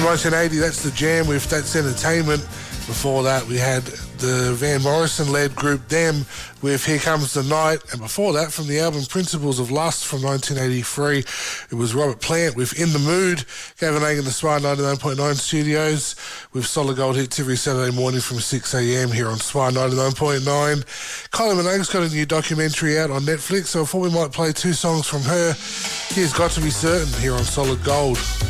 from 1980, that's The Jam with That's Entertainment. Before that, we had the Van Morrison-led group Them with Here Comes the Night. And before that, from the album Principles of Lust from 1983, it was Robert Plant with In the Mood. Gavin Hagan, the Swan 99.9 studios with solid gold hits every Saturday morning from 6 a.m. here on Swan 99.9. Kylie Minogue's got a new documentary out on Netflix, so I thought we might play two songs from her. Here's Got to Be Certain here on Solid Gold.